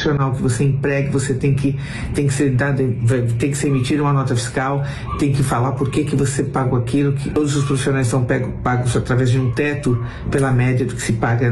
profissional que você empregue, você tem que ser emitida uma nota fiscal, tem que falar por que você pagou aquilo, que todos os profissionais são pagos através de um teto pela média do que se paga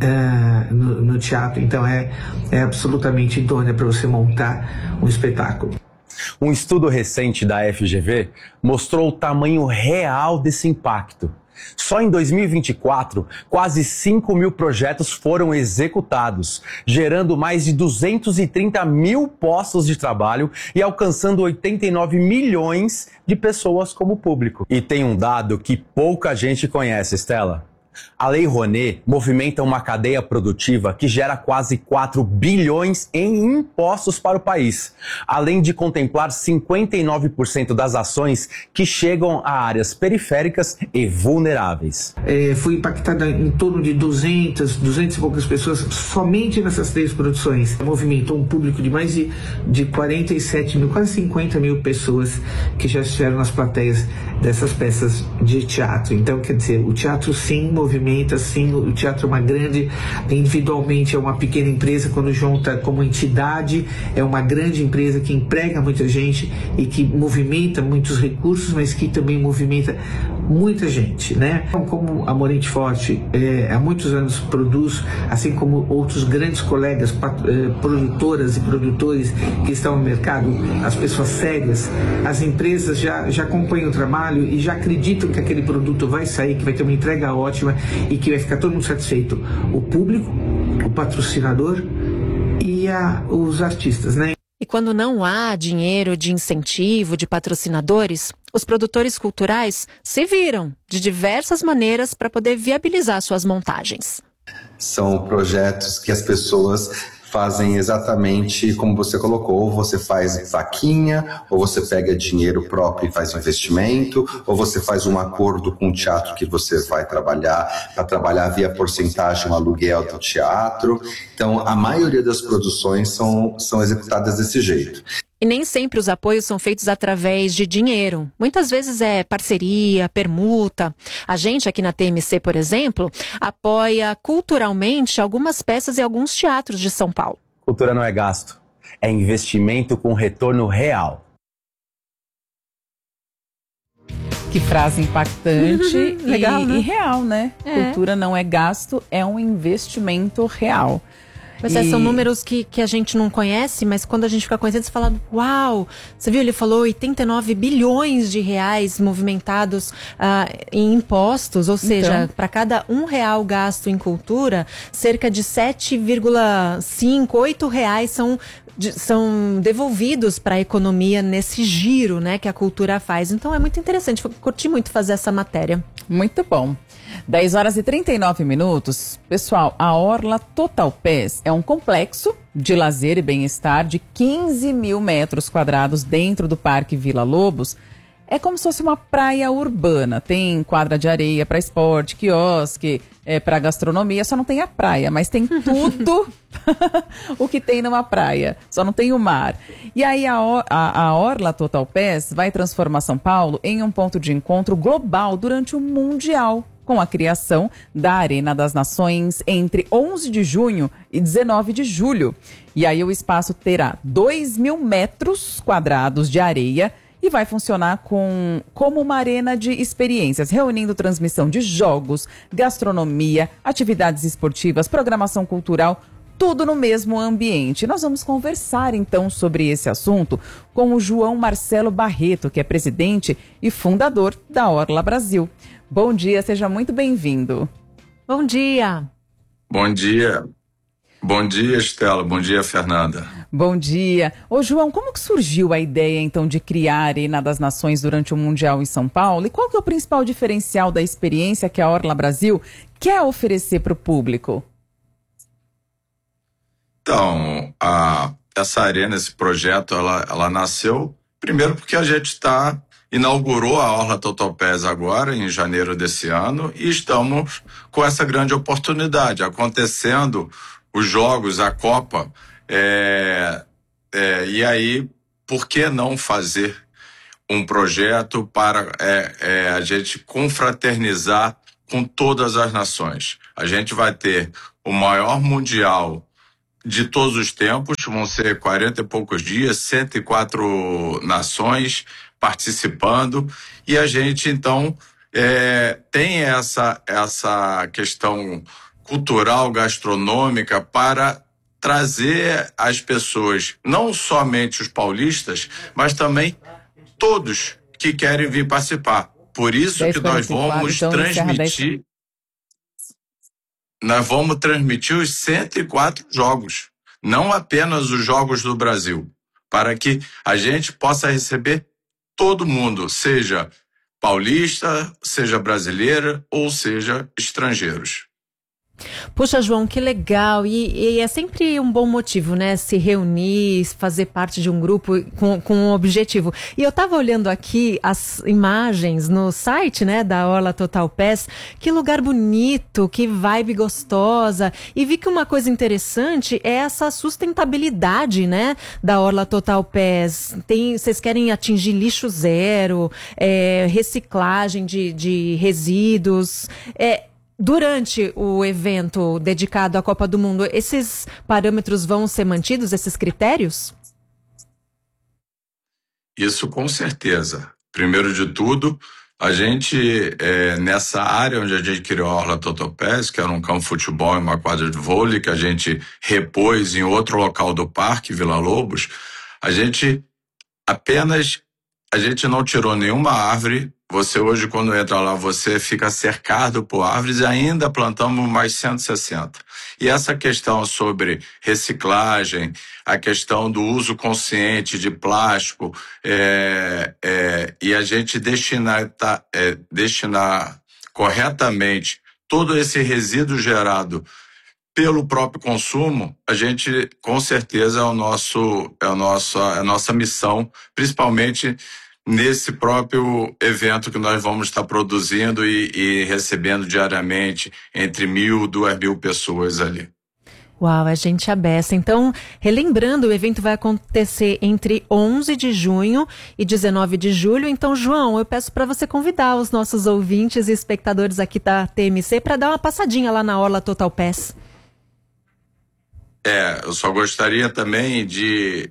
no teatro. Então é absolutamente idônea para você montar um espetáculo. Um estudo recente da FGV mostrou o tamanho real desse impacto. Só em 2024, quase 5 mil projetos foram executados, gerando mais de 230 mil postos de trabalho e alcançando 89 milhões de pessoas como público. E tem um dado que pouca gente conhece, Estela. A Lei Rouanet movimenta uma cadeia produtiva que gera quase 4 bilhões em impostos para o país, além de contemplar 59% das ações que chegam a áreas periféricas e vulneráveis. Foi impactada em torno de 200 e poucas pessoas somente nessas 3 produções. Movimentou um público de mais de 47 mil, quase 50 mil pessoas que já estiveram nas plateias dessas peças de teatro. Então, quer dizer, o teatro sim movimenta, sim, o teatro é uma grande, individualmente é uma pequena empresa, quando junta como entidade, é uma grande empresa que emprega muita gente e que movimenta muitos recursos, mas que também movimenta muita gente, né? Como a Morente Forte há muitos anos produz, assim como outros grandes colegas, produtoras e produtores que estão no mercado, as pessoas sérias, as empresas já acompanham o trabalho e já acreditam que aquele produto vai sair, que vai ter uma entrega ótima e que vai ficar todo mundo satisfeito. O público, o patrocinador e os artistas, né? E quando não há dinheiro de incentivo, de patrocinadores, os produtores culturais se viram de diversas maneiras para poder viabilizar suas montagens. São projetos que as pessoas fazem exatamente como você colocou, ou você faz vaquinha, ou você pega dinheiro próprio e faz um investimento, ou você faz um acordo com o teatro que você vai trabalhar, para trabalhar via porcentagem, um aluguel do teatro. Então, a maioria das produções são executadas desse jeito. E nem sempre os apoios são feitos através de dinheiro. Muitas vezes é parceria, permuta. A gente aqui na TMC, por exemplo, apoia culturalmente algumas peças e alguns teatros de São Paulo. Cultura não é gasto, é investimento com retorno real. Que frase impactante legal, né? E real, né? Cultura não é gasto, é um investimento real. Pois são números que a gente não conhece, mas quando a gente fica conhecendo, você fala, uau, você viu, ele falou 89 bilhões de reais movimentados em impostos, ou seja, para cada R$1 gasto em cultura, cerca de 7,5, 8 reais são devolvidos para a economia nesse giro, né, que a cultura faz. Então é muito interessante, curti muito fazer essa matéria. Muito bom. 10h39. Pessoal, a Orla Total Pass é um complexo de lazer e bem-estar de 15 mil metros quadrados dentro do Parque Vila Lobos. É como se fosse uma praia urbana. Tem quadra de areia para esporte, quiosque, para gastronomia. Só não tem a praia, mas tem tudo o que tem numa praia. Só não tem o mar. E aí a Orla Total Pass vai transformar São Paulo em um ponto de encontro global durante o Mundial, com a criação da Arena das Nações entre 11 de junho e 19 de julho. E aí o espaço terá 2 mil metros quadrados de areia e vai funcionar como uma arena de experiências, reunindo transmissão de jogos, gastronomia, atividades esportivas, programação cultural, tudo no mesmo ambiente. Nós vamos conversar então sobre esse assunto com o João Marcelo Barreto, que é presidente e fundador da Orla Brasil. Bom dia, seja muito bem-vindo. Bom dia. Bom dia. Bom dia, Estela. Bom dia, Fernanda. Bom dia. Ô, João, como que surgiu a ideia, então, de criar a Arena das Nações durante o Mundial em São Paulo? E qual que é o principal diferencial da experiência que a Orla Brasil quer oferecer para o público? Então, essa arena, esse projeto, ela nasceu primeiro porque a gente inaugurou a Orla Total Pass agora, em janeiro desse ano, e estamos com essa grande oportunidade, acontecendo os Jogos, a Copa, e aí, por que não fazer um projeto para a gente confraternizar com todas as nações? A gente vai ter o maior mundial de todos os tempos, vão ser 40 e poucos dias, 104 nações participando, e a gente, então, tem essa questão cultural, gastronômica, para trazer as pessoas, não somente os paulistas, mas também todos que querem vir participar. Por isso que nós vamos transmitir... Nós vamos transmitir os 104 jogos, não apenas os jogos do Brasil, para que a gente possa receber todo mundo, seja paulista, seja brasileira ou seja estrangeiros. Poxa, João, que legal. E é sempre um bom motivo, né? Se reunir, fazer parte de um grupo com um objetivo. E eu tava olhando aqui as imagens no site, né, da Orla Total Pass. Que lugar bonito, que vibe gostosa. E vi que uma coisa interessante é essa sustentabilidade, né, da Orla Total Pass. Vocês querem atingir lixo zero, reciclagem de resíduos. Durante o evento dedicado à Copa do Mundo, esses parâmetros vão ser mantidos, esses critérios? Isso com certeza. Primeiro de tudo, a gente, nessa área onde a gente criou a Orla Total Pass, que era um campo de futebol e uma quadra de vôlei, que a gente repôs em outro local do parque, Vila Lobos, a gente não tirou nenhuma árvore. Você hoje, quando entra lá, você fica cercado por árvores, e ainda plantamos mais 160. E essa questão sobre reciclagem, a questão do uso consciente de plástico, e a gente destinar corretamente todo esse resíduo gerado pelo próprio consumo, a gente, com certeza, é a nossa missão, principalmente nesse próprio evento que nós vamos estar produzindo e recebendo diariamente entre 1.000 e 2.000 pessoas ali. Uau, é gente à beça. Então, relembrando, o evento vai acontecer entre 11 de junho e 19 de julho. Então, João, eu peço para você convidar os nossos ouvintes e espectadores aqui da TMC para dar uma passadinha lá na Orla Total Pass. Eu só gostaria também de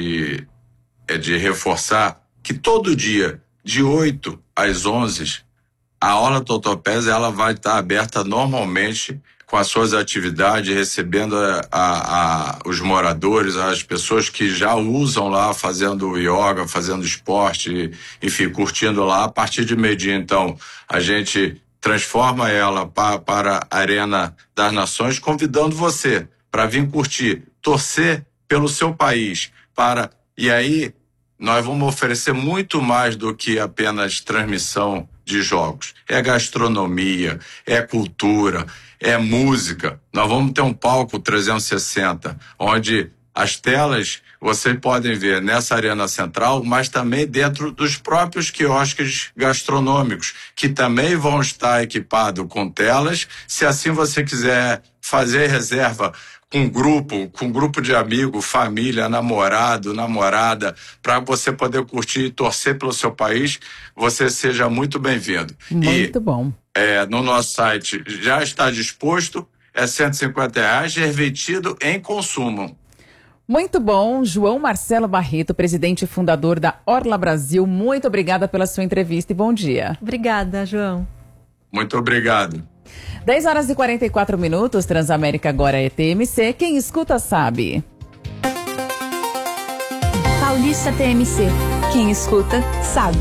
reforçar que todo dia, de 8 às 11, a Orla Total Pass ela vai estar aberta normalmente com as suas atividades, recebendo os moradores, as pessoas que já usam lá, fazendo yoga, fazendo esporte, enfim, curtindo lá. A partir de meio-dia, então, a gente transforma ela para a Arena das Nações, convidando você para vir curtir, torcer pelo seu país, e aí nós vamos oferecer muito mais do que apenas transmissão de jogos. É gastronomia, é cultura, é música. Nós vamos ter um palco 360, onde as telas vocês podem ver nessa arena central, mas também dentro dos próprios quiosques gastronômicos, que também vão estar equipados com telas, se assim você quiser fazer reserva com um grupo de amigos, família, namorado, namorada, para você poder curtir e torcer pelo seu país, você seja muito bem-vindo. Muito bom. No nosso site já está disposto, é R$150, revertido em consumo. Muito bom. João Marcelo Barreto, presidente e fundador da Orla Brasil, muito obrigada pela sua entrevista e bom dia. Obrigada, João. Muito obrigado. 10h44, Transamérica agora é TMC. Quem escuta sabe. Paulista TMC. Quem escuta sabe.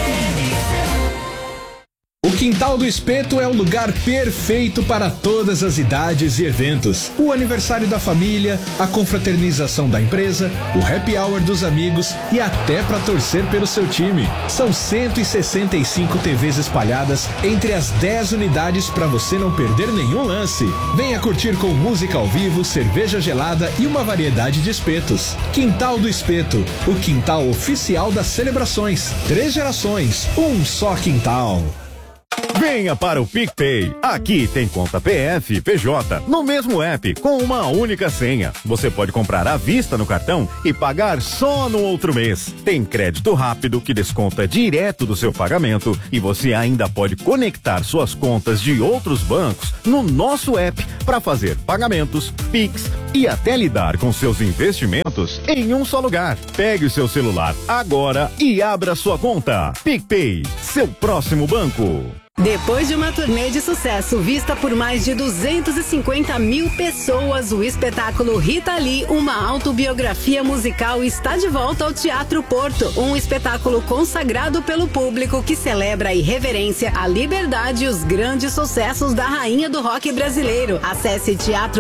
O Quintal do Espeto é o lugar perfeito para todas as idades e eventos. O aniversário da família, a confraternização da empresa, o happy hour dos amigos e até para torcer pelo seu time. São 165 TVs espalhadas entre as 10 unidades para você não perder nenhum lance. Venha curtir com música ao vivo, cerveja gelada e uma variedade de espetos. Quintal do Espeto, o quintal oficial das celebrações. 3 gerações, um só quintal. Venha para o PicPay. Aqui tem conta PF e PJ no mesmo app com uma única senha. Você pode comprar à vista no cartão e pagar só no outro mês. Tem crédito rápido que desconta direto do seu pagamento e você ainda pode conectar suas contas de outros bancos no nosso app para fazer pagamentos, Pix e até lidar com seus investimentos em um só lugar. Pegue o seu celular agora e abra sua conta. PicPay, seu próximo banco. Depois de uma turnê de sucesso vista por mais de 250 mil pessoas, o espetáculo Rita Lee, uma autobiografia musical, está de volta ao Teatro Porto. Um espetáculo consagrado pelo público que celebra a irreverência, a liberdade e os grandes sucessos da rainha do rock brasileiro. Acesse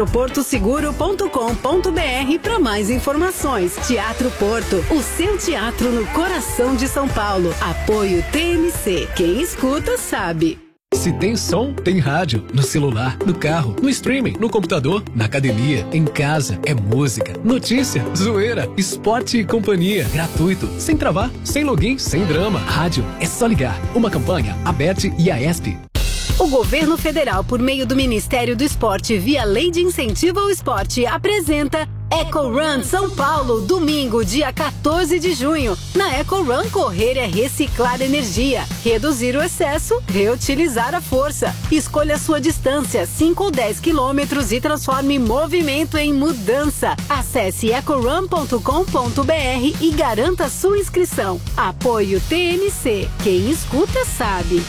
teatroportoseguro.com.br para mais informações. Teatro Porto, o seu teatro no coração de São Paulo. Apoio TMC. Quem escuta sabe. Se tem som, tem rádio. No celular, no carro, no streaming, no computador, na academia, em casa. É música, notícia, zoeira, esporte e companhia. Gratuito, sem travar, sem login, sem drama. Rádio, é só ligar. Uma campanha, Aberte e Aesp. O governo federal, por meio do Ministério do Esporte, via Lei de Incentivo ao Esporte, apresenta Eco Run São Paulo, domingo, dia 14 de junho. Na Eco Run, correr é reciclar energia, reduzir o excesso, reutilizar a força. Escolha sua distância, 5 ou 10 quilômetros e transforme movimento em mudança. Acesse ecorun.com.br e garanta sua inscrição. Apoio TMC. Quem escuta sabe.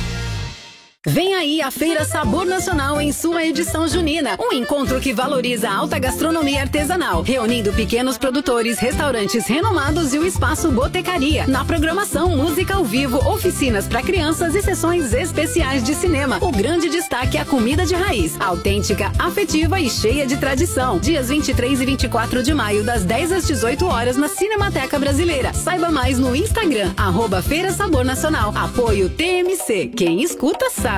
Vem aí a Feira Sabor Nacional em sua edição junina. Um encontro que valoriza a alta gastronomia artesanal, reunindo pequenos produtores, restaurantes renomados e o espaço Botecaria. Na programação, música ao vivo, oficinas para crianças e sessões especiais de cinema. O grande destaque é a comida de raiz, autêntica, afetiva e cheia de tradição. Dias 23 e 24 de maio, das 10 às 18 horas, na Cinemateca Brasileira. Saiba mais no Instagram, @Feira Sabor Nacional. Apoio TMC. Quem escuta sabe.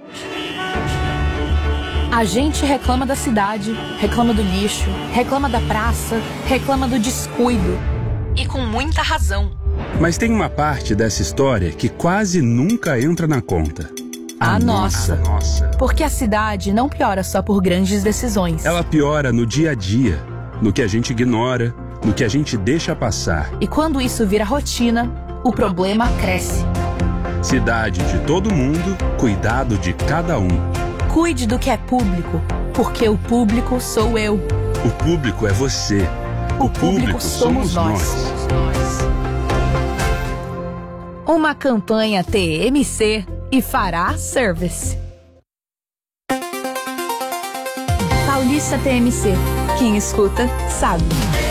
A gente reclama da cidade, reclama do lixo, reclama da praça, reclama do descuido. E com muita razão. Mas tem uma parte dessa história que quase nunca entra na conta. A nossa. Porque a cidade não piora só por grandes decisões. Ela piora no dia a dia, no que a gente ignora, no que a gente deixa passar. E quando isso vira rotina, o problema cresce. Cidade de todo mundo, cuidado de cada um. Cuide do que é público, porque o público sou eu. O público é você. O público somos nós. Uma campanha TMC e Fará Service. Paulista TMC. Quem escuta, sabe.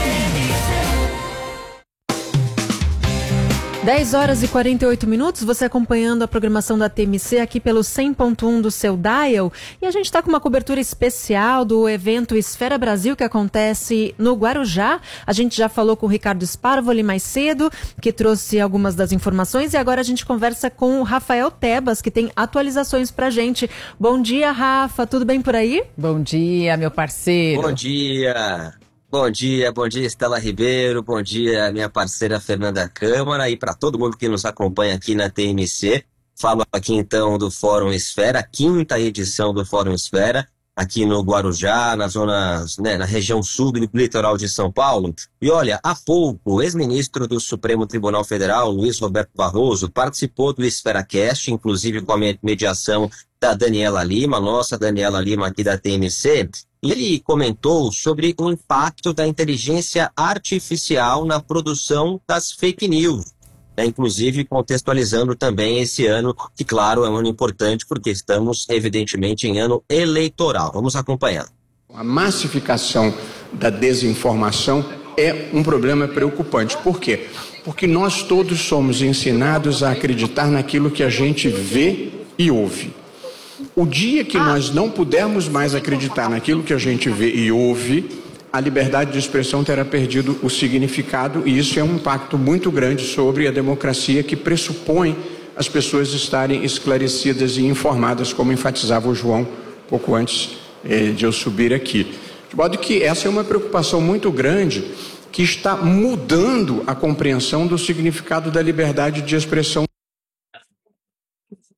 10 horas e 48 minutos, você acompanhando a programação da TMC aqui pelo 100.1 do seu dial. E a gente está com uma cobertura especial do evento Esfera Brasil, que acontece no Guarujá. A gente já falou com o Ricardo Sparvoli mais cedo, que trouxe algumas das informações. E agora a gente conversa com o Rafael Tebas, que tem atualizações pra gente. Bom dia, Rafa. Tudo bem por aí? Bom dia, meu parceiro. Bom dia, Estela Ribeiro, bom dia, minha parceira Fernanda Câmara e para todo mundo que nos acompanha aqui na TMC. Falo aqui então do Fórum Esfera, a 5ª edição do Fórum Esfera, aqui no Guarujá, na zona, na região sul do litoral de São Paulo. E olha, há pouco, o ex-ministro do Supremo Tribunal Federal, Luiz Roberto Barroso, participou do EsferaCast, inclusive com a mediação da Daniela Lima, nossa Daniela Lima aqui da TMC. E ele comentou sobre o impacto da inteligência artificial na produção das fake news, inclusive contextualizando também esse ano, que claro é um ano importante porque estamos evidentemente em ano eleitoral. Vamos acompanhando. A massificação da desinformação é um problema preocupante. Por quê? Porque nós todos somos ensinados a acreditar naquilo que a gente vê e ouve. O dia que nós não pudermos mais acreditar naquilo que a gente vê e ouve, a liberdade de expressão terá perdido o significado, e isso é um impacto muito grande sobre a democracia, que pressupõe as pessoas estarem esclarecidas e informadas, como enfatizava o João pouco antes de eu subir aqui. De modo que essa é uma preocupação muito grande que está mudando a compreensão do significado da liberdade de expressão.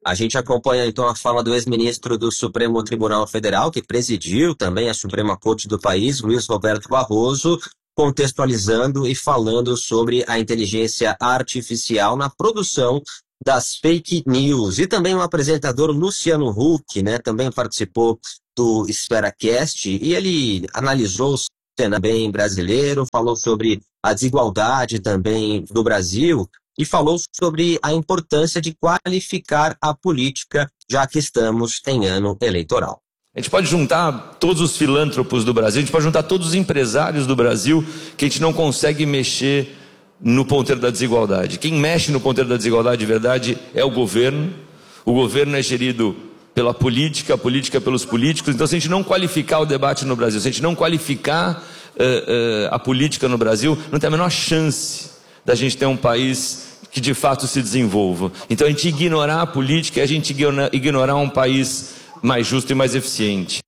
A gente acompanha então a fala do ex-ministro do Supremo Tribunal Federal, que presidiu também a Suprema Corte do país, Luiz Roberto Barroso, contextualizando e falando sobre a inteligência artificial na produção das fake news. E também o apresentador Luciano Huck, né, também participou do EsferaCast e ele analisou o cenário bem brasileiro, falou sobre a desigualdade também do Brasil e falou sobre a importância de qualificar a política, já que estamos em ano eleitoral. A gente pode juntar todos os filântropos do Brasil, a gente pode juntar todos os empresários do Brasil, que a gente não consegue mexer no ponteiro da desigualdade. Quem mexe no ponteiro da desigualdade de verdade é o governo é gerido pela política, a política pelos políticos. Então, se a gente não qualificar o debate no Brasil, se a gente não qualificar a política no Brasil, não tem a menor chance da gente ter um país que de fato se desenvolva. Então, a gente ignorar a política é a gente ignorar um país mais justo e mais eficiente.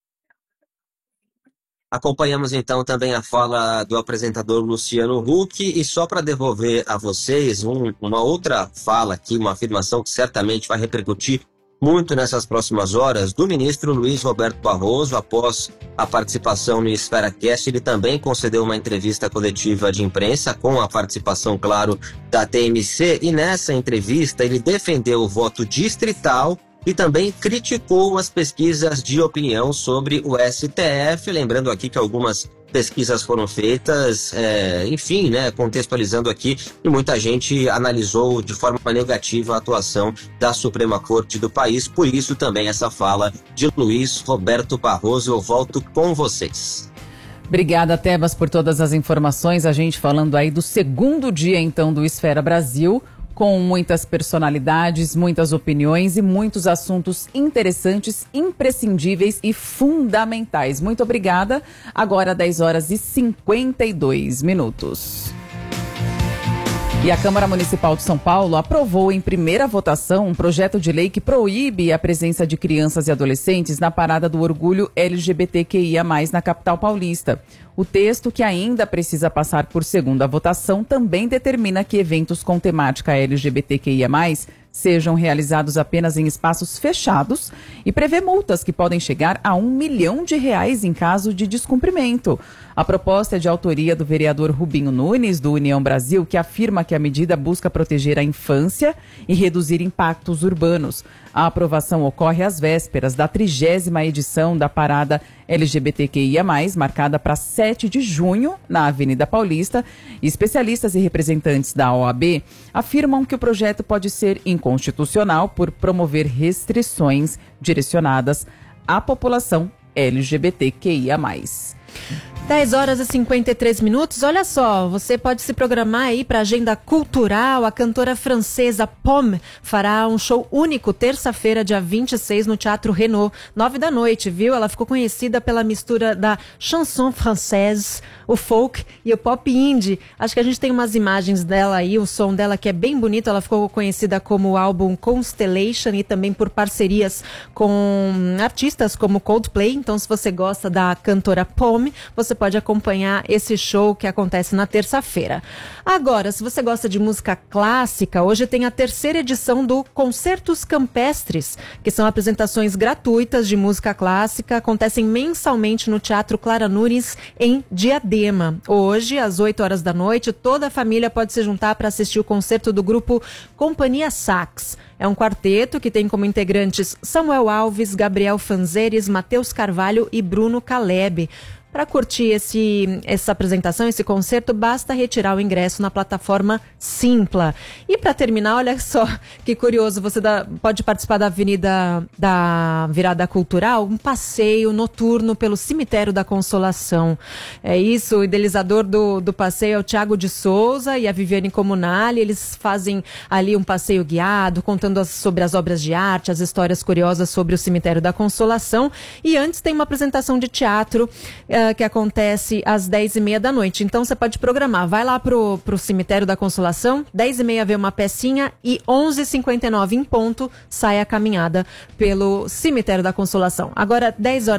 Acompanhamos então também a fala do apresentador Luciano Huck e só para devolver a vocês uma outra fala aqui, uma afirmação que certamente vai repercutir muito nessas próximas horas, do ministro Luiz Roberto Barroso. Após a participação no EsferaCast, ele também concedeu uma entrevista coletiva de imprensa com a participação, claro, da TMC, e nessa entrevista ele defendeu o voto distrital e também criticou as pesquisas de opinião sobre o STF, lembrando aqui que algumas pesquisas foram feitas, enfim, né, contextualizando aqui, e muita gente analisou de forma negativa a atuação da Suprema Corte do país, por isso também essa fala de Luiz Roberto Barroso. Eu volto com vocês. Obrigada, Tebas, por todas as informações. A gente falando aí do segundo dia, então, do Esfera Brasil, com muitas personalidades, muitas opiniões e muitos assuntos interessantes, imprescindíveis e fundamentais. Muito obrigada. Agora 10h52. E a Câmara Municipal de São Paulo aprovou em primeira votação um projeto de lei que proíbe a presença de crianças e adolescentes na parada do orgulho LGBTQIA+, na capital paulista. O texto, que ainda precisa passar por segunda votação, também determina que eventos com temática LGBTQIA+, sejam realizados apenas em espaços fechados e prevê multas que podem chegar a R$1 milhão em caso de descumprimento. A proposta é de autoria do vereador Rubinho Nunes, do União Brasil, que afirma que a medida busca proteger a infância e reduzir impactos urbanos. A aprovação ocorre às vésperas da 30ª edição da parada LGBTQIA+, marcada para 7 de junho, na Avenida Paulista. Especialistas e representantes da OAB afirmam que o projeto pode ser inconstitucional por promover restrições direcionadas à população LGBTQIA+. 10h53. Olha só, você pode se programar aí para a agenda cultural. A cantora francesa Pomme fará um show único terça-feira, dia 26, no Teatro Renault, 21h, viu? Ela ficou conhecida pela mistura da chanson française, o folk e o pop indie. Acho que a gente tem umas imagens dela aí, o som dela que é bem bonito. Ela ficou conhecida como o álbum Constellation e também por parcerias com artistas como Coldplay. Então, se você gosta da cantora Pomme, você pode acompanhar esse show que acontece na terça-feira. Agora, se você gosta de música clássica, hoje tem a 3ª edição do Concertos Campestres, que são apresentações gratuitas de música clássica, acontecem mensalmente no Teatro Clara Nunes, em Diadema. Hoje, às 20h, toda a família pode se juntar para assistir o concerto do grupo Companhia Sax. É um quarteto que tem como integrantes Samuel Alves, Gabriel Fanzeres, Matheus Carvalho e Bruno Caleb. Para curtir essa apresentação, esse concerto, basta retirar o ingresso na plataforma Simpla. E para terminar, olha só que curioso, você pode participar da Avenida da Virada Cultural, um passeio noturno pelo Cemitério da Consolação. É isso, o idealizador do passeio é o Thiago de Souza e a Viviane Comunali. Eles fazem ali um passeio guiado, contando sobre as obras de arte, as histórias curiosas sobre o Cemitério da Consolação. E antes tem uma apresentação de teatro que acontece às 10h30 da noite. Então você pode programar, vai lá pro Cemitério da Consolação, 10h30 vê uma pecinha e 11h59 em ponto sai a caminhada pelo Cemitério da Consolação. Agora,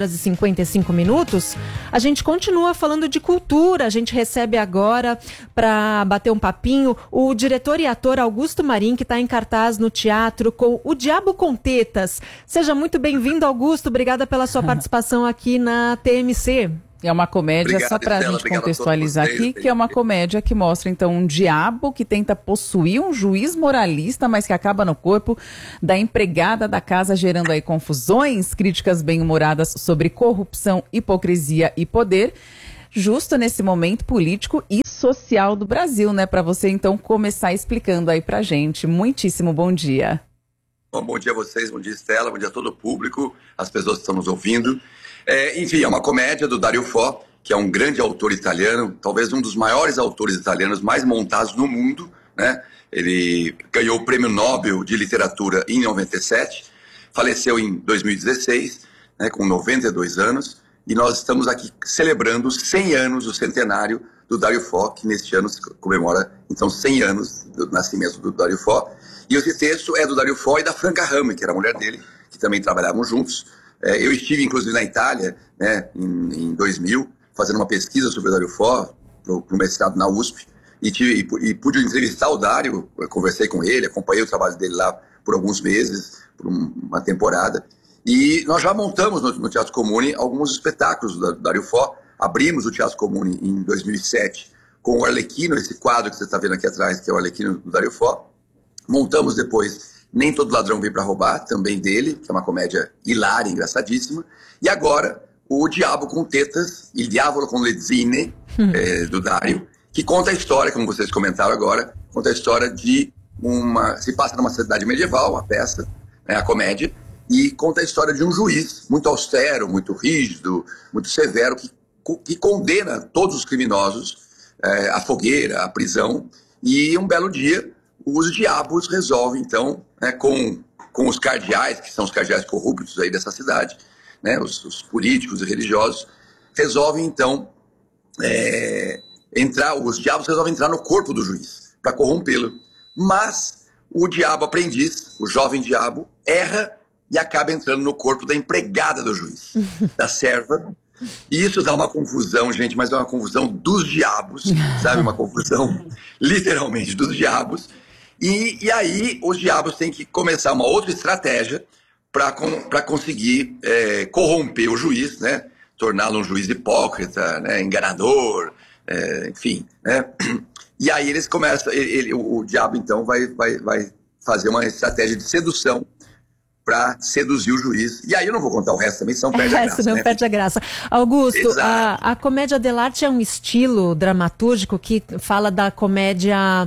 10h55, a gente continua falando de cultura. A gente recebe agora, para bater um papinho, o diretor e ator Augusto Marim, que está em cartaz no teatro com O Diabo com Tetas. Seja muito bem-vindo, Augusto. Obrigada pela sua participação aqui na TMC. É uma comédia, obrigado, só para a gente contextualizar aqui, que é uma comédia que mostra, então, um diabo que tenta possuir um juiz moralista, mas que acaba no corpo da empregada da casa, gerando aí confusões, críticas bem-humoradas sobre corrupção, hipocrisia e poder, justo nesse momento político e social do Brasil, né? Para você, então, começar explicando aí pra gente. Muitíssimo bom dia. Bom dia a vocês, bom dia Estela, bom dia a todo o público, as pessoas que estão nos ouvindo. Enfim, é uma comédia do Dario Fo, que é um grande autor italiano, talvez um dos maiores autores italianos mais montados no mundo, né? Ele ganhou o Prêmio Nobel de Literatura em 97, faleceu em 2016, né, com 92 anos, e nós estamos aqui celebrando 100 anos do centenário do Dario Fo, que neste ano comemora, então, 100 anos do nascimento do Dario Fo. E esse texto é do Dario Fo e da Franca Rame, que era a mulher dele, que também trabalhavam juntos. Eu estive, inclusive, na Itália, né, em 2000, fazendo uma pesquisa sobre o Dario Fo, no mestrado na USP, e pude entrevistar o Dario, conversei com ele, acompanhei o trabalho dele lá por alguns meses, por uma temporada. E nós já montamos no Teatro Comune alguns espetáculos do Dario Fo. Abrimos o Teatro Comune em 2007 com o Arlequino, esse quadro que você está vendo aqui atrás, que é o Arlequino do Dario Fo. Montamos depois Nem Todo Ladrão Vem Pra Roubar, também dele, que é uma comédia hilária, engraçadíssima. E agora, O Diabo com Tetas, Il Diavolo con le Zine, do Dario, que conta a história, como vocês comentaram agora, conta a história de se passa numa cidade medieval, a peça, né, a comédia, e conta a história de um juiz muito austero, muito rígido, muito severo, que condena todos os criminosos à fogueira, à prisão, e um belo dia os diabos resolvem, então, né, com os cardeais, que são os cardeais corruptos aí dessa cidade, né, os políticos e religiosos, resolvem, então, os diabos resolvem entrar no corpo do juiz, para corrompê-lo. Mas o diabo aprendiz, o jovem diabo, erra e acaba entrando no corpo da empregada do juiz, da serva. E isso dá uma confusão, gente, mas é uma confusão dos diabos, sabe? Uma confusão, literalmente, dos diabos. E aí os diabos têm que começar uma outra estratégia para conseguir corromper o juiz, né? Torná-lo um juiz hipócrita, né? Enganador, enfim, né? E aí eles começam, o diabo então vai fazer uma estratégia de sedução para seduzir o juiz. E aí eu não vou contar o resto também, senão perde a graça. Não, né? Perde a graça. Augusto, a comédia dell'arte é um estilo dramatúrgico que fala da comédia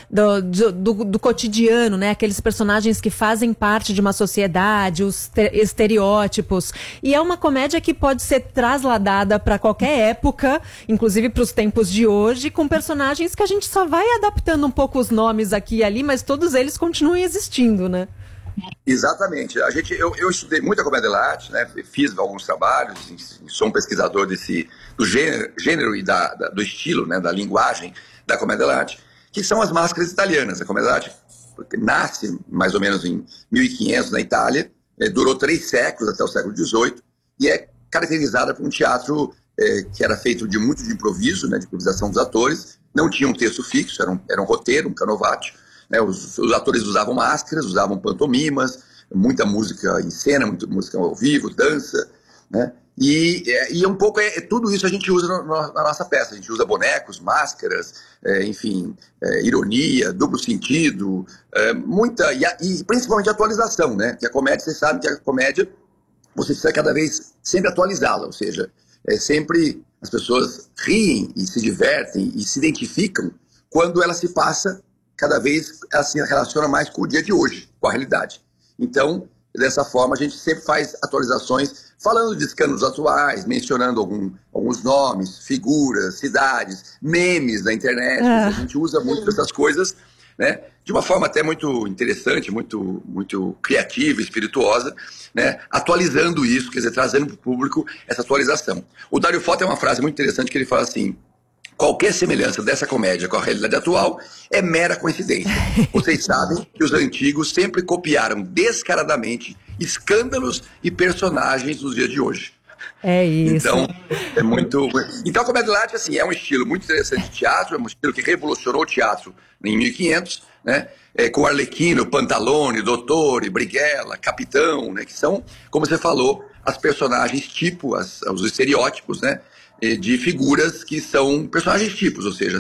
do cotidiano, né? Aqueles personagens que fazem parte de uma sociedade, os estereótipos. E é uma comédia que pode ser trasladada para qualquer época, inclusive para os tempos de hoje, com personagens que a gente só vai adaptando um pouco os nomes aqui e ali, mas todos eles continuam existindo, né? Exatamente. Eu estudei muito a comédia dell'arte, né? Fiz alguns trabalhos, sou um pesquisador do gênero e do estilo, né? Da linguagem da comédia dell'arte, que são as máscaras italianas. A comédia dell'arte nasce mais ou menos em 1500 na Itália, durou 3 séculos, até o século XVIII, e é caracterizada por um teatro que era feito muito de improviso, né? De improvisação dos atores, não tinha um texto fixo, era um roteiro, um canovaccio. Né, os atores usavam máscaras, usavam pantomimas, muita música em cena, muita música ao vivo, dança, né? E um pouco tudo isso a gente usa na nossa peça. A gente usa bonecos, máscaras, enfim, ironia, duplo sentido, e principalmente atualização, né? Que a comédia, vocês sabem que a comédia você precisa cada vez sempre atualizá-la, ou seja, sempre as pessoas riem e se divertem e se identificam quando ela se passa. Cada vez ela se relaciona mais com o dia de hoje, com a realidade. Então, dessa forma, a gente sempre faz atualizações, falando de escândalos atuais, mencionando alguns nomes, figuras, cidades, memes da internet. A gente usa muito essas coisas né, de uma forma até muito interessante, muito criativa, espirituosa, né, atualizando isso, quer dizer, trazendo para o público essa atualização. O Dario Fo tem uma frase muito interessante que ele fala assim: qualquer semelhança dessa comédia com a realidade atual é mera coincidência. Vocês sabem que os antigos sempre copiaram descaradamente escândalos e personagens dos dias de hoje. É isso. Então, é muito... Então, a comédia dell'arte, assim, é um estilo muito interessante de teatro, é um estilo que revolucionou o teatro em 1500, né? Com Arlequino, Pantalone, Dottore, Brighella, Capitão, né? Que são, como você falou, as personagens tipo, os estereótipos, né? De figuras que são personagens tipos, ou seja,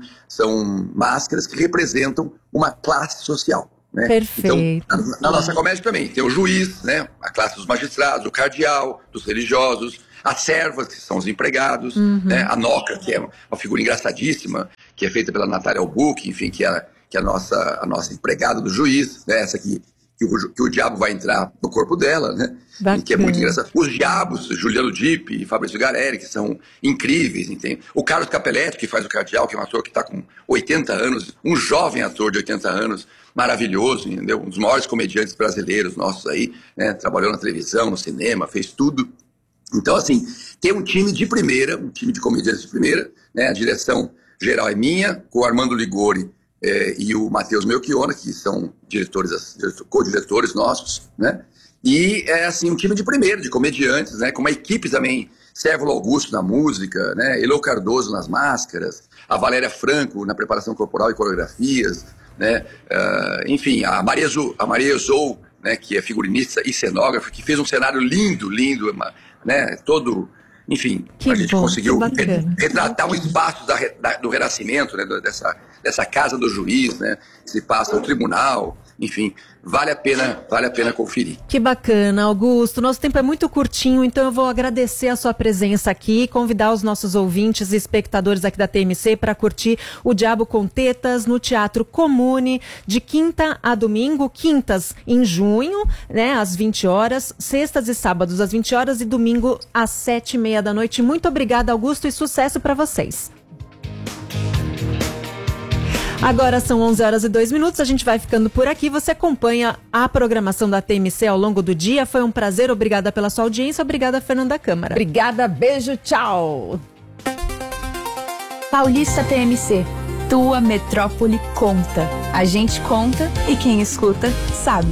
são máscaras que representam uma classe social. Né? Perfeito. Então, na nossa comédia também tem o juiz, né? A classe dos magistrados, o cardeal, dos religiosos, as servas, que são os empregados, né? A Noca, que é uma figura engraçadíssima, que é feita pela Natália Albuquerque, enfim, que é a nossa empregada do juiz, né? Essa que o diabo vai entrar no corpo dela, né? E que é muito engraçado. Os diabos, Juliano Dipp e Fabrício Garelli, que são incríveis, entende? O Carlos Capelletti, que faz o cardeal, que é um ator que está com 80 anos, um jovem ator de 80 anos, maravilhoso, entendeu? Um dos maiores comediantes brasileiros nossos aí, né? Trabalhou na televisão, no cinema, fez tudo. Então, assim, tem um time de primeira, um time de comediantes de primeira, né? A direção geral é minha, com o Armando Ligori e o Matheus Melchiona, que são co-diretores nossos, né? E é, assim, um time de primeira, de comediantes, né? Com uma equipe também, Sérvulo Augusto na música, né? Elô Cardoso nas máscaras, a Valéria Franco na preparação corporal e coreografias, né? Enfim, a Maria Zou, né? Que é figurinista e cenógrafa, que fez um cenário lindo, né? Todo... Enfim, a gente conseguiu retratar um espaço do Renascimento, né, dessa casa do juiz, né, que se passa no tribunal, enfim, vale a pena conferir. Que bacana, Augusto. Nosso tempo é muito curtinho, então eu vou agradecer a sua presença aqui e convidar os nossos ouvintes e espectadores aqui da TMC para curtir O Diabo com Tetas no Teatro Comune, de quinta a domingo, quintas em junho, né, às 20 horas, sextas e sábados às 20 horas e domingo às 7h30 da noite. Muito obrigada, Augusto, e sucesso para vocês. Agora são 11h02, a gente vai ficando por aqui. Você acompanha a programação da TMC ao longo do dia. Foi um prazer, obrigada pela sua audiência, obrigada, Fernanda Câmara. Obrigada, beijo, tchau. Paulista TMC, tua metrópole conta. A gente conta e quem escuta sabe.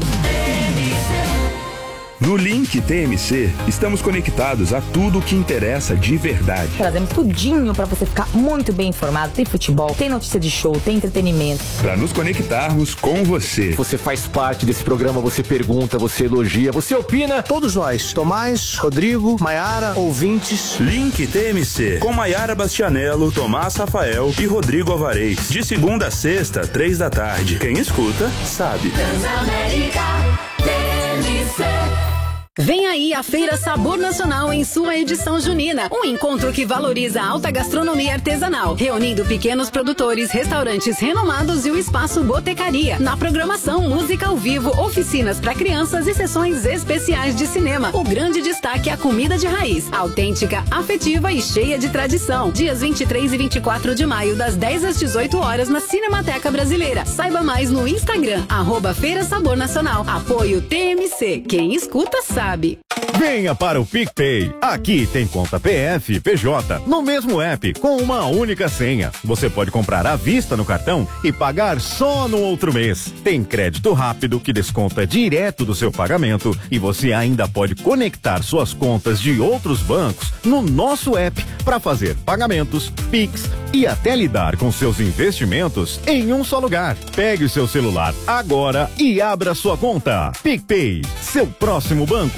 No Link TMC, estamos conectados a tudo o que interessa de verdade. Trazemos tudinho para você ficar muito bem informado. Tem futebol, tem notícia de show, tem entretenimento. Para nos conectarmos com você. Você faz parte desse programa, você pergunta, você elogia, você opina. Todos nós, Tomás, Rodrigo, Maiara, ouvintes. Link TMC, com Maiara Bastianello, Tomás Rafael e Rodrigo Alvarez. De segunda a sexta, 15h. Quem escuta, sabe. Transamérica TMC. Vem aí a Feira Sabor Nacional em sua edição junina. Um encontro que valoriza a alta gastronomia artesanal, reunindo pequenos produtores, restaurantes renomados e o espaço Botecaria. Na programação, música ao vivo, oficinas para crianças e sessões especiais de cinema. O grande destaque é a comida de raiz, autêntica, afetiva e cheia de tradição. Dias 23 e 24 de maio, das 10 às 18 horas, na Cinemateca Brasileira. Saiba mais no Instagram, @Feira Sabor Nacional. Apoio TMC. Quem escuta sabe. Venha para o PicPay. Aqui tem conta PF, PJ, no mesmo app, com uma única senha. Você pode comprar à vista no cartão e pagar só no outro mês. Tem crédito rápido que desconta direto do seu pagamento e você ainda pode conectar suas contas de outros bancos no nosso app para fazer pagamentos, Pix e até lidar com seus investimentos em um só lugar. Pegue o seu celular agora e abra sua conta. PicPay, seu próximo banco.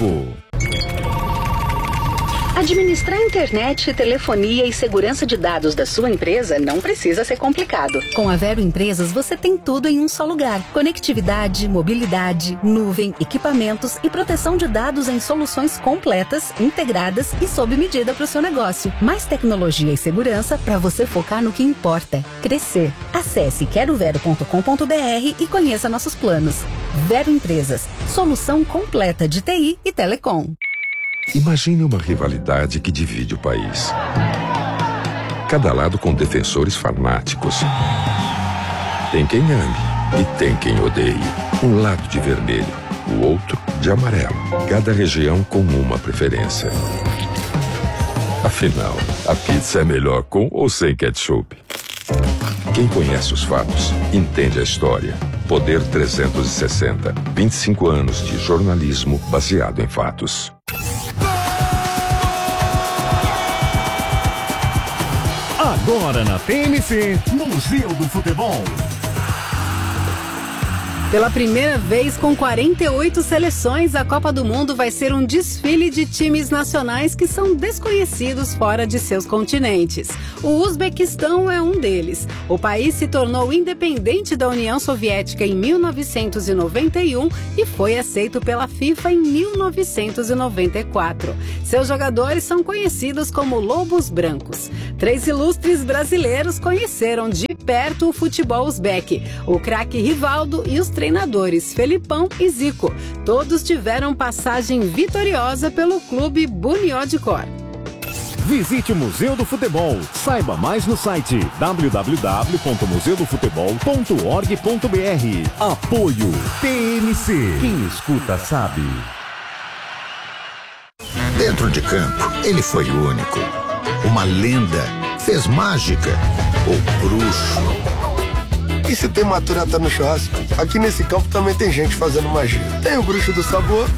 Administrar internet, telefonia e segurança de dados da sua empresa não precisa ser complicado. Com a Vero Empresas, você tem tudo em um só lugar. Conectividade, mobilidade, nuvem, equipamentos e proteção de dados em soluções completas, integradas e sob medida para o seu negócio. Mais tecnologia e segurança para você focar no que importa: crescer. Acesse querovero.com.br e conheça nossos planos. Vero Empresas, solução completa de TI e telecom. Imagine uma rivalidade que divide o país. Cada lado com defensores fanáticos. Tem quem ame E tem quem odeie. Um lado de vermelho, o outro de amarelo. Cada região com uma preferência. Afinal, a pizza é melhor com ou sem ketchup? Quem conhece os fatos, entende a história. Poder 360. 25 anos de jornalismo baseado em fatos. Agora na TMC, Museu do Futebol. Pela primeira vez, com 48 seleções, a Copa do Mundo vai ser um desfile de times nacionais que são desconhecidos fora de seus continentes. O Uzbequistão é um deles. O país se tornou independente da União Soviética em 1991 e foi aceito pela FIFA em 1994. Seus jogadores são conhecidos como Lobos Brancos. 3 ilustres brasileiros conheceram de perto o futebol uzbeque, o craque Rivaldo e os treinadores Felipão e Zico. Todos tiveram passagem vitoriosa pelo clube Bunyodkor. Visite o Museu do Futebol. Saiba mais no site www.museudofutebol.org.br. Apoio TMC. Quem escuta sabe. Dentro de campo, ele foi único. Uma lenda. Fez mágica. O bruxo. E se tem maturata no churrasco, aqui nesse campo também tem gente fazendo magia. Tem o bruxo do sabor,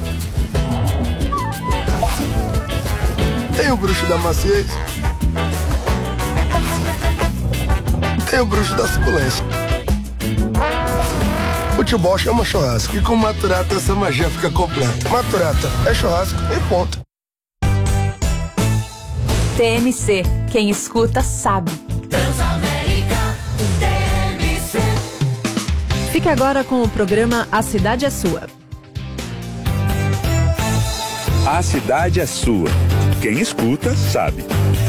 tem o bruxo da maciez, tem o bruxo da suculência. Futebol chama churrasco e com maturata essa magia fica completa. Maturata é churrasco e ponto. TMC, quem escuta sabe. Fique agora com o programa A Cidade é Sua. A cidade é sua. Quem escuta sabe.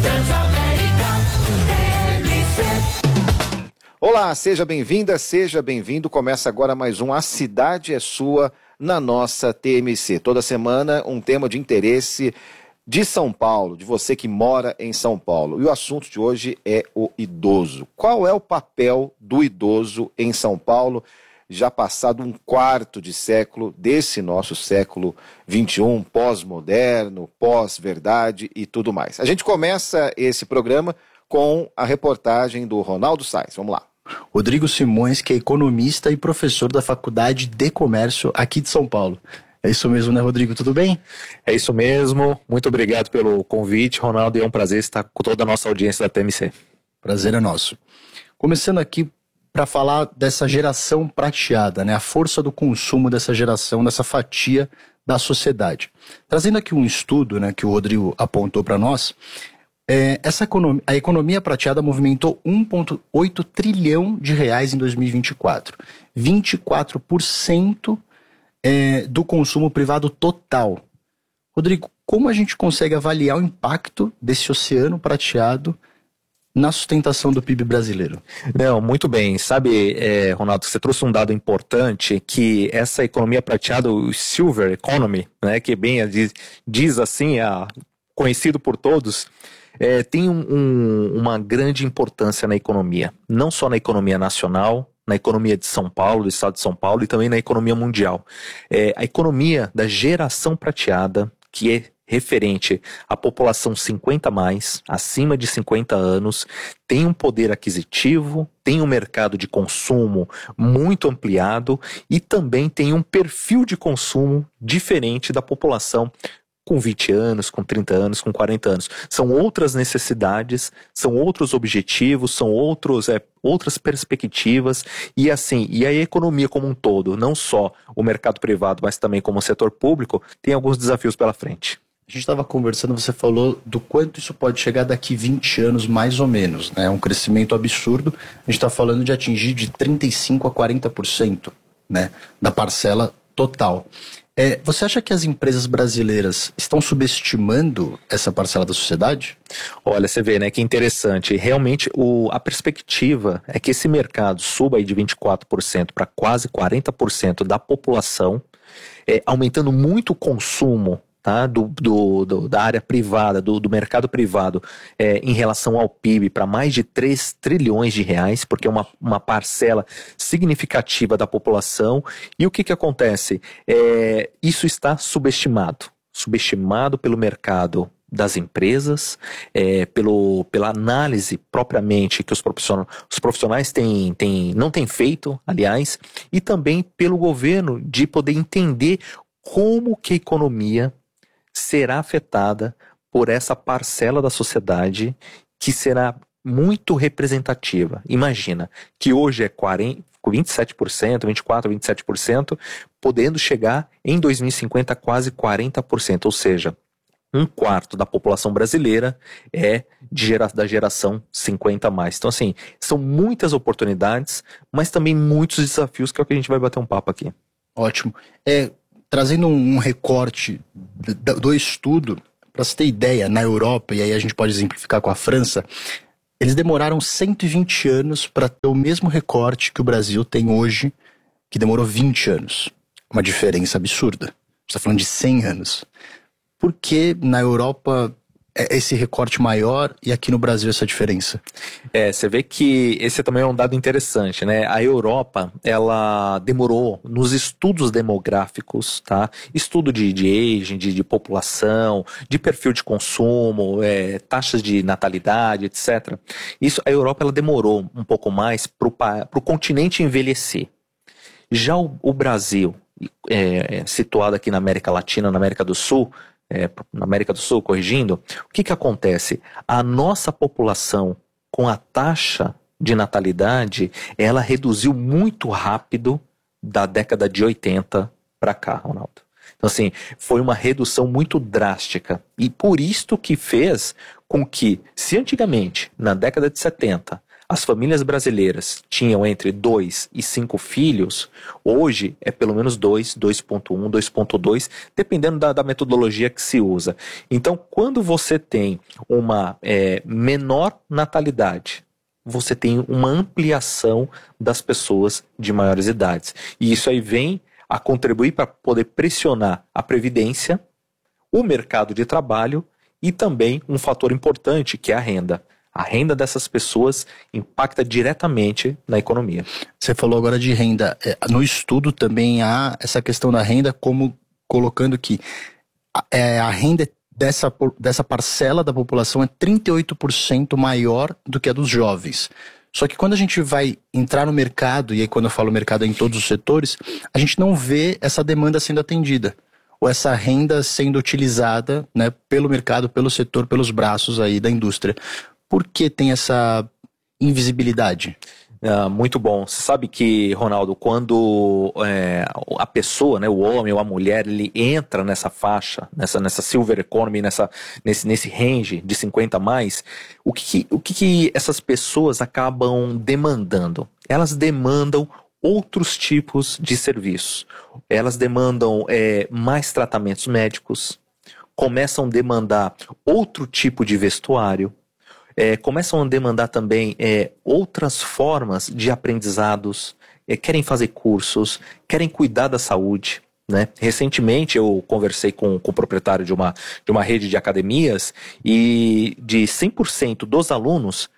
Olá, seja bem-vinda, seja bem-vindo. Começa agora mais um A Cidade é Sua na nossa TMC. Toda semana um tema de interesse de São Paulo, de você que mora em São Paulo. E o assunto de hoje é o idoso. Qual é o papel do idoso em São Paulo, já passado um quarto de século desse nosso século XXI, pós-moderno, pós-verdade e tudo mais? A gente começa esse programa com a reportagem do Ronaldo Sais. Vamos lá. Rodrigo Simões, que é economista e professor da Faculdade de Comércio aqui de São Paulo. É isso mesmo, né, Rodrigo? Tudo bem? É isso mesmo. Muito obrigado pelo convite, Ronaldo. É um prazer estar com toda a nossa audiência da TMC. Prazer é nosso. Começando aqui para falar dessa geração prateada, né? A força do consumo dessa geração, dessa fatia da sociedade. Trazendo aqui um estudo, né, que o Rodrigo apontou para nós, a economia prateada movimentou 1,8 trilhão de reais em 2024. 24% do consumo privado total. Rodrigo, como a gente consegue avaliar o impacto desse oceano prateado na sustentação do PIB brasileiro? Não, muito bem. Sabe, Ronaldo, você trouxe um dado importante, que essa economia prateada, o Silver Economy, né, que bem diz assim, conhecido por todos, tem uma grande importância na economia. Não só na economia nacional, na economia de São Paulo, do estado de São Paulo, e também na economia mundial. A economia da geração prateada, que é referente à população 50+, acima de 50 anos, tem um poder aquisitivo, tem um mercado de consumo muito ampliado e também tem um perfil de consumo diferente da população com 20 anos, com 30 anos, com 40 anos. São outras necessidades, são outros objetivos, são outras perspectivas e a economia como um todo, não só o mercado privado, mas também como o setor público, tem alguns desafios pela frente. A gente estava conversando, você falou do quanto isso pode chegar daqui 20 anos, mais ou menos, né? Um crescimento absurdo. A gente está falando de atingir de 35% a 40%, né, da parcela total. Você acha que as empresas brasileiras estão subestimando essa parcela da sociedade? Olha, você vê, né, que interessante. Realmente, a perspectiva é que esse mercado suba aí de 24% para quase 40% da população, aumentando muito o consumo tá, da área privada, do mercado privado, em relação ao PIB para mais de 3 trilhões de reais, porque é uma parcela significativa da população. E o que acontece? Isso está subestimado pelo mercado das empresas, pela análise propriamente que os profissionais não têm feito, aliás, e também pelo governo de poder entender como que a economia será afetada por essa parcela da sociedade que será muito representativa. Imagina que hoje é 27%, 24%, 27%, podendo chegar em 2050 a quase 40%, ou seja, 1/4 da população brasileira é da geração 50+. Então, assim, são muitas oportunidades, mas também muitos desafios, que é o que a gente vai bater um papo aqui. Ótimo. Trazendo um recorte do estudo, para você ter ideia, na Europa, e aí a gente pode exemplificar com a França, eles demoraram 120 anos para ter o mesmo recorte que o Brasil tem hoje, que demorou 20 anos. Uma diferença absurda. Você está falando de 100 anos. Por que na Europa esse recorte maior e aqui no Brasil essa diferença? Você vê que esse também é um dado interessante, né? A Europa, ela demorou nos estudos demográficos, tá? Estudo de aging, de população, de perfil de consumo, taxas de natalidade, etc. A Europa, ela demorou um pouco mais para o continente envelhecer. Já o Brasil, situado aqui na América Latina, na América do Sul, corrigindo, o que acontece? A nossa população, com a taxa de natalidade, ela reduziu muito rápido da década de 80 para cá, Ronaldo. Então, assim, foi uma redução muito drástica. E por isto que fez com que, se antigamente, na década de 70, as famílias brasileiras tinham entre 2 e 5 filhos, hoje é pelo menos 2, 2.1, 2.2, dependendo da metodologia que se usa. Então, quando você tem uma menor natalidade, você tem uma ampliação das pessoas de maiores idades. E isso aí vem a contribuir para poder pressionar a previdência, o mercado de trabalho e também um fator importante, que é a renda. A renda dessas pessoas impacta diretamente na economia. Você falou agora de renda. No estudo também há essa questão da renda, como colocando que a renda dessa parcela da população é 38% maior do que a dos jovens. Só que quando a gente vai entrar no mercado, e aí quando eu falo mercado é em todos os setores, a gente não vê essa demanda sendo atendida, ou essa renda sendo utilizada, né, pelo mercado, pelo setor, pelos braços aí da indústria. Por que tem essa invisibilidade? Muito bom. Você sabe que, Ronaldo, quando a pessoa, né, o homem ou a mulher, ele entra nessa faixa, nessa silver economy, nesse range de 50+, o que essas pessoas acabam demandando? Elas demandam outros tipos de serviços. Elas demandam mais tratamentos médicos, começam a demandar outro tipo de vestuário, começam a demandar também outras formas de aprendizados, querem fazer cursos, querem cuidar da saúde, né? Recentemente eu conversei com o proprietário de uma rede de academias, e de 100% dos alunos,